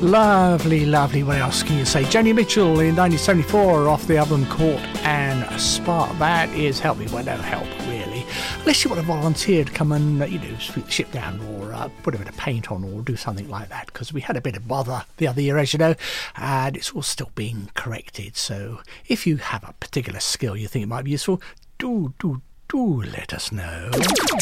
Lovely, lovely. What else can you say? Joni Mitchell in 1974 off the album Court and Spark. That is help me. Well, no help, really. Unless you want to volunteer to come and, sweep the ship down or put a bit of paint on or do something like that. Because we had a bit of bother the other year, as you know, and it's all still being corrected. So if you have a particular skill you think it might be useful, do let us know.